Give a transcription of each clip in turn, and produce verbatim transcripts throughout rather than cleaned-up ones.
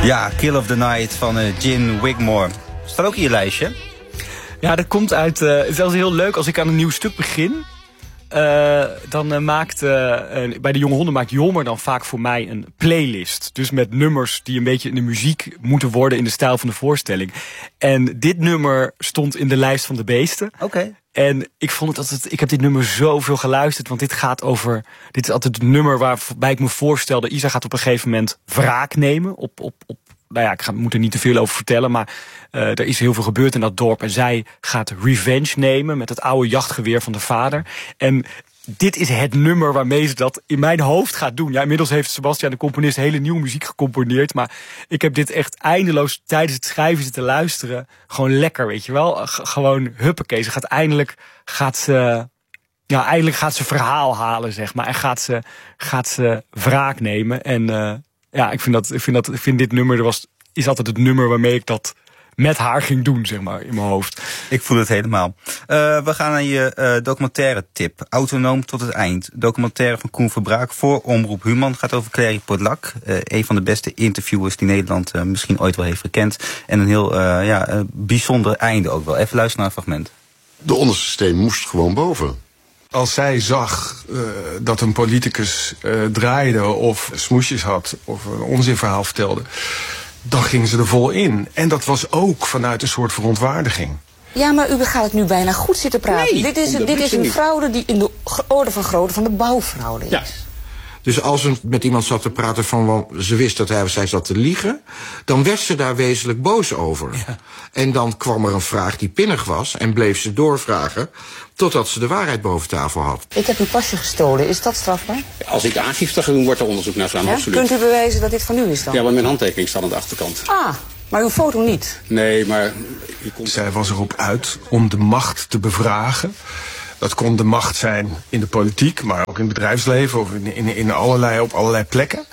Ja, Kill of the Night van uh, Gin Wigmore. Staat ook in je lijstje? Ja, dat komt uit... Uh, het is zelfs heel leuk als ik aan een nieuw stuk begin. Uh, dan uh, maakt... Uh, uh, bij de Jonge Honden maakt Jommer dan vaak voor mij een playlist. Dus met nummers die een beetje in de muziek moeten worden in de stijl van de voorstelling. En dit nummer stond in de lijst van de beesten. Oké. Okay. En ik vond het altijd, ik heb dit nummer zoveel geluisterd, want dit gaat over, dit is altijd het nummer waarbij ik me voorstelde, Isa gaat op een gegeven moment wraak nemen op, op, op nou ja, ik ga, moet er niet te veel over vertellen, maar uh, er is heel veel gebeurd in dat dorp en zij gaat revenge nemen met het oude jachtgeweer van de vader. En dit is het nummer waarmee ze dat in mijn hoofd gaat doen. Ja, inmiddels heeft Sebastian, de componist, hele nieuwe muziek gecomponeerd. Maar ik heb dit echt eindeloos tijdens het schrijven zitten luisteren. Gewoon lekker, weet je wel. G- gewoon huppakee. Ze gaat eindelijk, gaat ze, ja, eindelijk gaat ze verhaal halen, zeg maar. En gaat ze, gaat ze wraak nemen. En uh, ja, ik vind dat, ik vind dat, ik vind dit nummer, er was, is altijd het nummer waarmee ik dat met haar ging doen, zeg maar, in mijn hoofd. Ik voel het helemaal. Uh, we gaan naar je uh, documentaire tip. Autonoom tot het eind. Documentaire van Koen Verbraak voor Omroep Human. Gaat over Clary Polak. Uh, een van de beste interviewers die Nederland uh, misschien ooit wel heeft gekend. En een heel uh, ja, uh, bijzonder einde ook wel. Even luisteren naar een fragment. De onderste steen moest gewoon boven. Als zij zag uh, dat een politicus uh, draaide of smoesjes had of een onzinverhaal vertelde, dan gingen ze er vol in. En dat was ook vanuit een soort verontwaardiging. Ja, maar u gaat het nu bijna goed zitten praten. Nee, dit is, dit is een fraude die in de orde van grootte van de bouwfraude is. Ja. Dus als ze met iemand zat te praten van, want ze wist dat hij of zij zat te liegen, dan werd ze daar wezenlijk boos over. Ja. En dan kwam er een vraag die pinnig was en bleef ze doorvragen totdat ze de waarheid boven tafel had. Ik heb uw pasje gestolen, is dat strafbaar? Als ik aangifte ga doen, wordt er onderzoek naar gedaan, Ja? absoluut. Kunt u bewijzen dat dit van u is dan? Ja, maar mijn handtekening staat aan de achterkant. Ah, maar uw foto niet? Nee, maar... U komt... Zij was erop uit om de macht te bevragen. Dat kon de macht zijn in de politiek, maar ook in het bedrijfsleven of in, in, in allerlei, op allerlei plekken.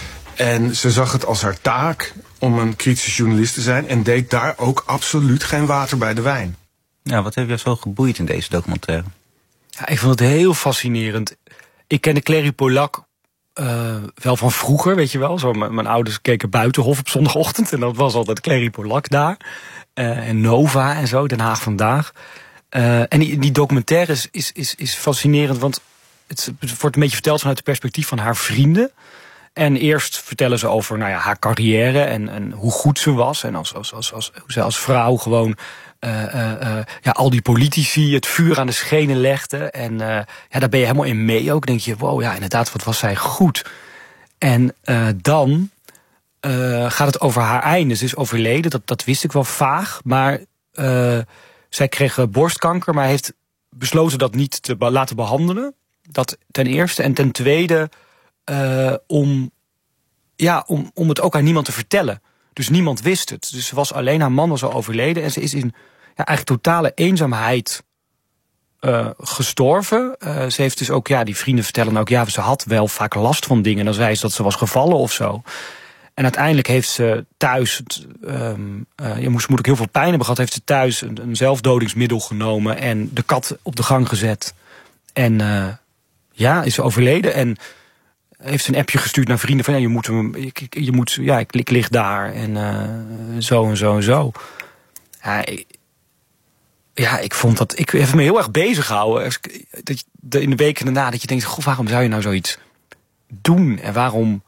En ze zag het als haar taak om een kritische journalist te zijn en deed daar ook absoluut geen water bij de wijn. Ja, wat heeft jou zo geboeid in deze documentaire? Ja, ik vond het heel fascinerend. Ik kende Clary Polak uh, wel van vroeger, weet je wel. Zo, m- mijn ouders keken Buitenhof op zondagochtend en dat was altijd Clary Polak daar. Uh, en Nova en zo, Den Haag Vandaag. Uh, en die, die documentaire is, is, is, is fascinerend, want het, het wordt een beetje verteld vanuit het perspectief van haar vrienden. En eerst vertellen ze over nou ja, haar carrière en, en hoe goed ze was. En als, als, als, als, hoe ze als vrouw gewoon uh, uh, uh, ja, al die politici het vuur aan de schenen legde. En uh, ja, daar ben je helemaal in mee ook. Denk je, wow, ja, inderdaad, wat was zij goed. En uh, dan uh, gaat het over haar einde. Ze is overleden, dat, dat wist ik wel vaag. Maar uh, zij kreeg uh, borstkanker, maar heeft besloten dat niet te be- laten behandelen. Dat ten eerste. En ten tweede uh, om, ja, om, om het ook aan niemand te vertellen. Dus niemand wist het. Dus ze was alleen, haar man was al overleden. En ze is in ja, eigenlijk totale eenzaamheid uh, gestorven. Uh, ze heeft dus ook, ja, die vrienden vertellen ook, ja, ze had wel vaak last van dingen. Dan zei ze dat ze was gevallen of zo. En uiteindelijk heeft ze thuis, um, uh, je moest, moet ook heel veel pijn hebben gehad, heeft ze thuis een, een zelfdodingsmiddel genomen en de kat op de gang gezet. En uh, ja, is ze overleden. En heeft ze een appje gestuurd naar vrienden van ja, je moet, je, je moet ja, ik, ik lig daar en uh, zo en zo en zo. Ja, ik, ja, ik vond dat, ik heb me heel erg bezig gehouden. Dat je, in de weken daarna dat je denkt, goh, waarom zou je nou zoiets doen en waarom?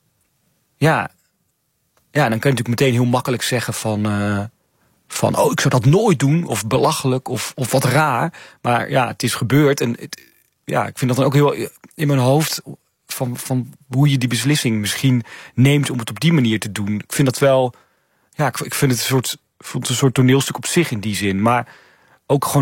Ja, ja, dan kun je natuurlijk meteen heel makkelijk zeggen van, uh, van oh, ik zou dat nooit doen, of belachelijk, of, of wat raar. Maar ja, het is gebeurd. En het, ja, ik vind dat dan ook heel in mijn hoofd van, van hoe je die beslissing misschien neemt om het op die manier te doen. Ik vind dat wel, ja, ik, ik vind het een soort, vond het een soort toneelstuk op zich in die zin. Maar ook gewoon